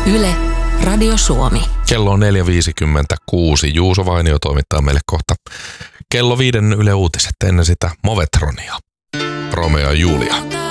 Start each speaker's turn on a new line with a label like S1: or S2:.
S1: Yle, Radio Suomi.
S2: Kello on 4.56. Juuso Vainio toimittaa meille kohta kello 5 Yle Uutiset, ennen sitä Movetronia. Romeo ja Julia.